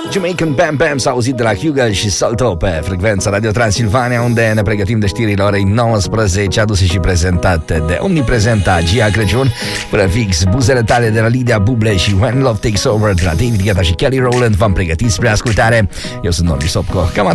Jamaican Bam Bam s-a auzit de la Hugo și Salto pe frecvența Radio Transilvania, unde ne pregătim de știrile orei 19, aduse și prezentate de omniprezenta Gia Crăciun, până fix Buzele tale de la Lidia Buble și When Love Takes Over de la David Guetta și Kelly Rowland. V-am pregătit spre ascultare. Eu sunt Norbi Sopco. Cam